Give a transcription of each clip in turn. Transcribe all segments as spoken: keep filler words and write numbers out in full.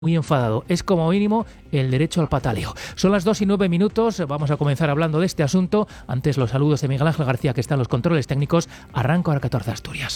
muy enfadado. Es como mínimo el derecho al pataleo. Son las dos y nueve minutos. Vamos a comenzar hablando de este asunto. Antes los saludos de Miguel Ángel García, que está en los controles técnicos. Arranco a la catorce Asturias.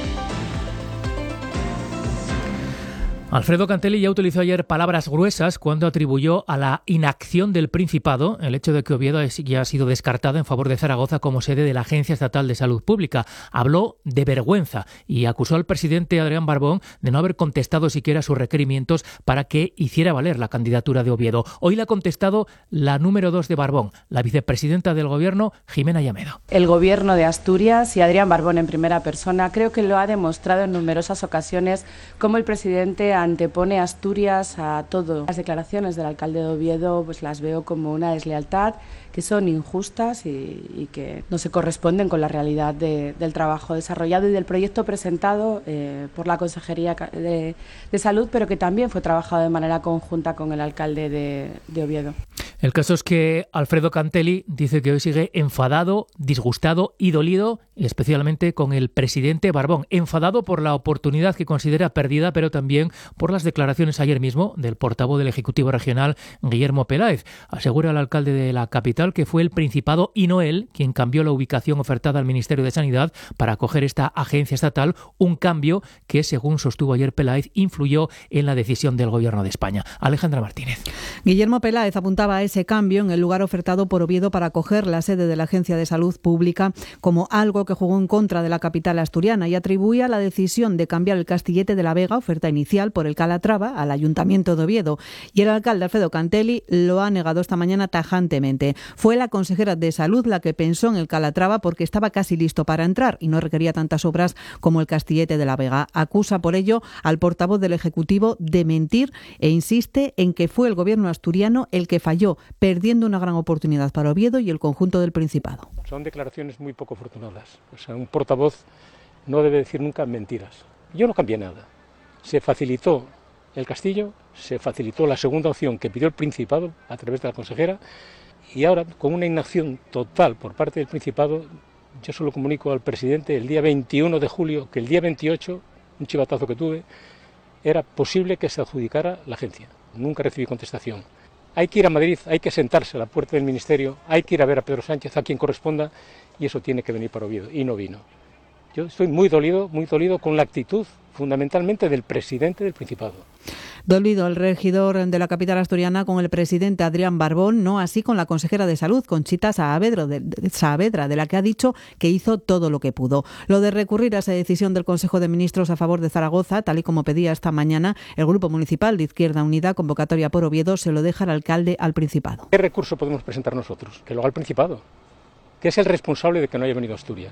Alfredo Cantelli ya utilizó ayer palabras gruesas cuando atribuyó a la inacción del Principado el hecho de que Oviedo ya ha sido descartado en favor de Zaragoza como sede de la Agencia Estatal de Salud Pública. Habló de vergüenza y acusó al presidente Adrián Barbón de no haber contestado siquiera sus requerimientos para que hiciera valer la candidatura de Oviedo. Hoy le ha contestado la número dos de Barbón, la vicepresidenta del Gobierno, Jimena Llamedo. El Gobierno de Asturias y Adrián Barbón en primera persona creo que lo ha demostrado en numerosas ocasiones como el presidente antepone Asturias a todo. Las declaraciones del alcalde de Oviedo pues las veo como una deslealtad, que son injustas y, y que no se corresponden con la realidad de, del trabajo desarrollado y del proyecto presentado eh, por la Consejería de, de Salud, pero que también fue trabajado de manera conjunta con el alcalde de, de Oviedo. El caso es que Alfredo Cantelli dice que hoy sigue enfadado, disgustado y dolido, especialmente con el presidente Barbón. Enfadado por la oportunidad que considera perdida, pero también por las declaraciones ayer mismo del portavoz del Ejecutivo Regional, Guillermo Peláez. Asegura el alcalde de la capital que fue el Principado y no él quien cambió la ubicación ofertada al Ministerio de Sanidad para acoger esta agencia estatal, un cambio que, según sostuvo ayer Peláez, influyó en la decisión del Gobierno de España. Alejandra Martínez. Guillermo Peláez apuntaba a ese cambio en el lugar ofertado por Oviedo para acoger la sede de la Agencia de Salud Pública como algo que jugó en contra de la capital asturiana y atribuía la decisión de cambiar el Castillete de la Vega, oferta inicial por el Calatrava, al Ayuntamiento de Oviedo. Y el alcalde Alfredo Cantelli lo ha negado esta mañana tajantemente. Fue la consejera de Salud la que pensó en el Calatrava porque estaba casi listo para entrar y no requería tantas obras como el Castillete de la Vega. Acusa por ello al portavoz del Ejecutivo de mentir e insiste en que fue el Gobierno asturiano el que falló, perdiendo una gran oportunidad para Oviedo y el conjunto del Principado. Son declaraciones muy poco afortunadas. O sea, un portavoz no debe decir nunca mentiras. Yo no cambié nada. Se facilitó el Castillo, se facilitó la segunda opción que pidió el Principado a través de la consejera y ahora, con una inacción total por parte del Principado, yo solo comunico al presidente el día veintiuno de julio que el día veintiocho, un chivatazo que tuve, era posible que se adjudicara la agencia. Nunca recibí contestación. Hay que ir a Madrid, hay que sentarse a la puerta del Ministerio, hay que ir a ver a Pedro Sánchez, a quien corresponda, y eso tiene que venir para Oviedo, y no vino. Yo estoy muy dolido, muy dolido con la actitud, fundamentalmente del presidente del Principado. Dolido el regidor de la capital asturiana con el presidente Adrián Barbón, no así con la consejera de Salud, Conchita Saavedra, de, Saavedra, de la que ha dicho que hizo todo lo que pudo. Lo de recurrir a esa decisión del Consejo de Ministros a favor de Zaragoza, tal y como pedía esta mañana el Grupo Municipal de Izquierda Unida, convocatoria por Oviedo, se lo deja el alcalde al Principado. ¿Qué recurso podemos presentar nosotros? Que lo haga el Principado, que es el responsable de que no haya venido a Asturias.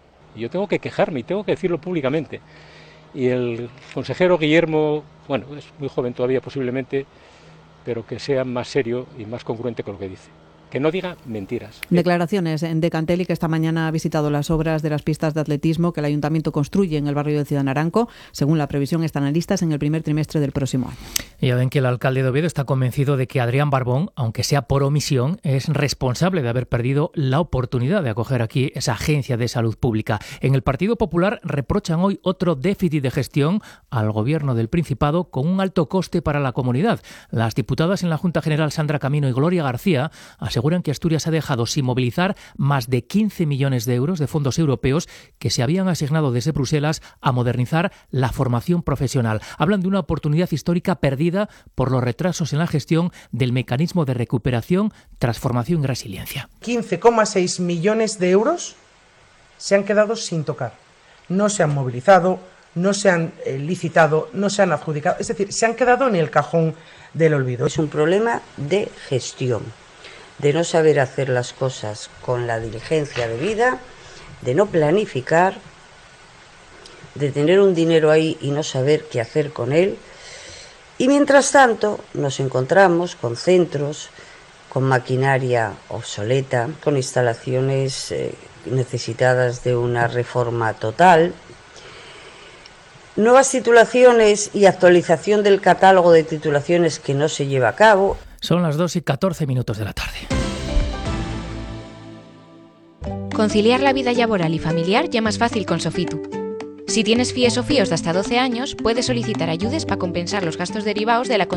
Y yo tengo que quejarme y tengo que decirlo públicamente. Y el consejero Guillermo, bueno, es muy joven todavía posiblemente, pero que sea más serio y más congruente con lo que dice. Que no diga mentiras. Declaraciones de Cantelli, que esta mañana ha visitado las obras de las pistas de atletismo que el Ayuntamiento construye en el barrio de Ciudad Naranco. Según la previsión, están listas en el primer trimestre del próximo año. Ya ven que el alcalde de Oviedo está convencido de que Adrián Barbón, aunque sea por omisión, es responsable de haber perdido la oportunidad de acoger aquí esa agencia de salud pública. En el Partido Popular reprochan hoy otro déficit de gestión al Gobierno del Principado con un alto coste para la comunidad. Las diputadas en la Junta General Sandra Camino y Gloria García aseguran que Asturias ha dejado sin movilizar más de quince millones de euros de fondos europeos que se habían asignado desde Bruselas a modernizar la formación profesional. Hablan de una oportunidad histórica perdida por los retrasos en la gestión del mecanismo de recuperación, transformación y resiliencia. quince coma seis millones de euros se han quedado sin tocar. No se han movilizado, no se han eh, licitado, no se han adjudicado. Es decir, se han quedado en el cajón del olvido. Es un problema de gestión, de no saber hacer las cosas con la diligencia debida, de no planificar, de tener un dinero ahí y no saber qué hacer con él. Y mientras tanto nos encontramos con centros, con maquinaria obsoleta, con instalaciones eh, necesitadas de una reforma total, nuevas titulaciones y actualización del catálogo de titulaciones que no se lleva a cabo. Son las dos y catorce minutos de la tarde. Conciliar la vida laboral y familiar ya más fácil con Sofitu. Si tienes F I E S o F I E S de hasta doce años, puedes solicitar ayudes para compensar los gastos derivados de la